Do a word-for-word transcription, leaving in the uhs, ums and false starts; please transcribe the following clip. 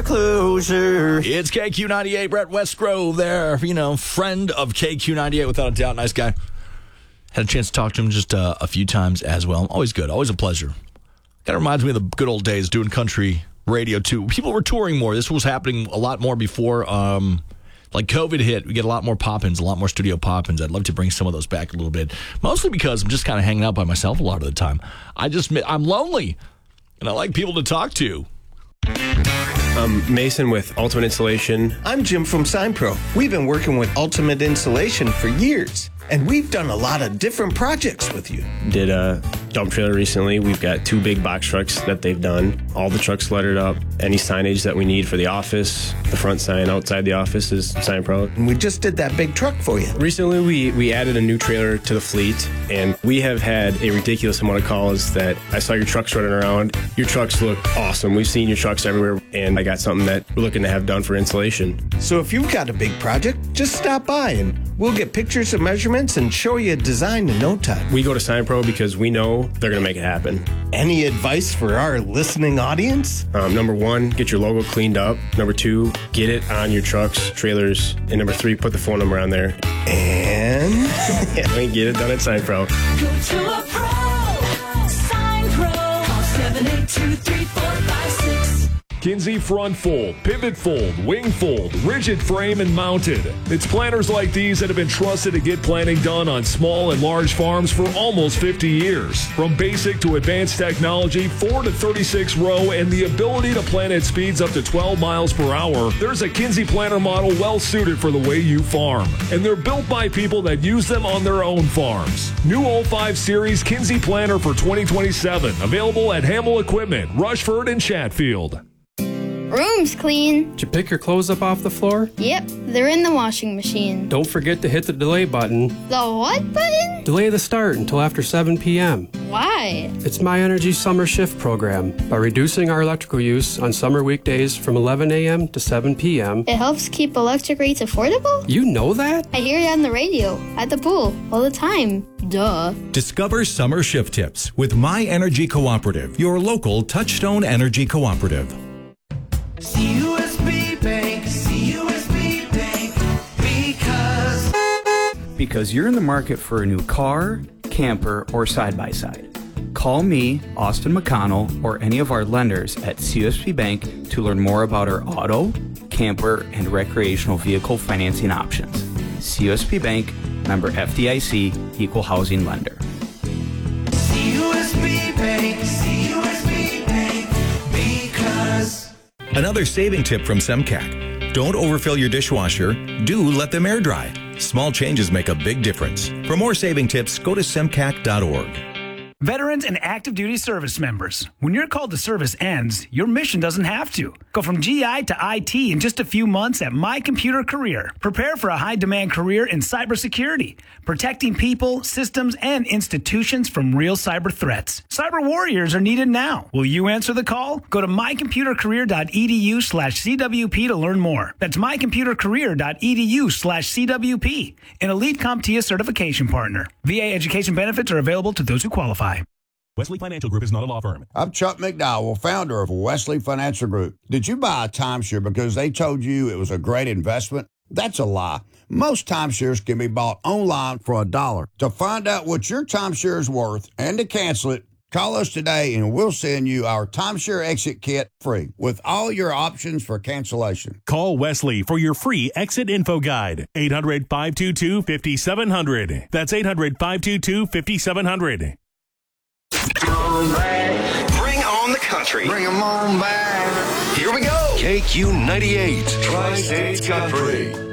closure. It's K Q ninety-eight, Brett Westgrove there, you know, friend of K Q ninety-eight without a doubt. Nice guy. Had a chance to talk to him just uh, a few times as well. Always good, always a pleasure. Kind of reminds me of the good old days doing country radio too. People were touring more. This was happening a lot more before um, like COVID hit. We get a lot more pop-ins, a lot more studio pop-ins. I'd love to bring some of those back a little bit. Mostly because I'm just kind of hanging out by myself a lot of the time. I just, I'm lonely and I like people to talk to. I'm Mason with Ultimate Insulation. I'm Jim from SignPro. We've been working with Ultimate Insulation for years, and we've done a lot of different projects with you. Did a dump trailer recently. We've got two big box trucks that they've done. All the trucks lettered up. Any signage that we need for the office, the front sign outside the office is SignPro. And we just did that big truck for you. Recently, we, we added a new trailer to the fleet, and we have had a ridiculous amount of calls that I saw your trucks running around. Your trucks look awesome. We've seen your trucks everywhere, and I got something that we're looking to have done for insulation. So if you've got a big project, just stop by and we'll get pictures and measurements and show you a design in no time. We go to SignPro because we know they're going to make it happen. Any advice for our listening audience? Um, number one, get your logo cleaned up. Number two, get it on your trucks, trailers. And number three, put the phone number on there. And? Yeah, we get it done at SignPro. Go to a pro. SignPro. Call seven eight two, three four five six. Kinsey Front Fold, Pivot Fold, Wing Fold, Rigid Frame and Mounted. It's planters like these that have been trusted to get planting done on small and large farms for almost fifty years. From basic to advanced technology, four to thirty-six row, and the ability to plant at speeds up to twelve miles per hour, there's a Kinsey planter model well suited for the way you farm. And they're built by people that use them on their own farms. New oh five Series Kinsey planter for twenty twenty-seven. Available at Hamill Equipment, Rushford, and Chatfield. Room's clean. Did you pick your clothes up off the floor? Yep, they're in the washing machine. Don't forget to hit the delay button. The what button? Delay the start until after seven p.m. Why? It's My Energy Summer Shift program. By reducing our electrical use on summer weekdays from eleven a.m. to seven p.m. It helps keep electric rates affordable? You know that? I hear it on the radio, at the pool, all the time. Duh. Discover summer shift tips with My Energy Cooperative, your local Touchstone Energy Cooperative. C U S B Bank, C U S B Bank, because... Because you're in the market for a new car, camper, or side-by-side. Call me, Austin McConnell, or any of our lenders at C U S B Bank to learn more about our auto, camper, and recreational vehicle financing options. C U S B Bank, member F D I C, equal housing lender. C U S B Bank, C U S B Bank, because... Another saving tip from Semcac. Don't overfill your dishwasher. Do let them air dry. Small changes make a big difference. For more saving tips, go to semcac dot org. Veterans and active duty service members, when your call to service ends, your mission doesn't have to. Go from G I to I T in just a few months at My Computer Career. Prepare for a high-demand career in cybersecurity, protecting people, systems, and institutions from real cyber threats. Cyber warriors are needed now. Will you answer the call? Go to my computer career dot e d u slash c w p to learn more. That's my computer career dot e d u slash c w p, an elite CompTIA certification partner. V A education benefits are available to those who qualify. Wesley Financial Group is not a law firm. I'm Chuck McDowell, founder of Wesley Financial Group. Did you buy a timeshare because they told you it was a great investment? That's a lie. Most timeshares can be bought online for a dollar. To find out what your timeshare is worth and to cancel it, call us today and we'll send you our timeshare exit kit free with all your options for cancellation. Call Wesley for your free exit info guide. eight hundred, five two two, five seven zero zero. That's eight hundred, five two two, five seven zero zero. Bring on the country. Bring 'em on back. Here we go. K Q ninety-eight, Tri-States Country.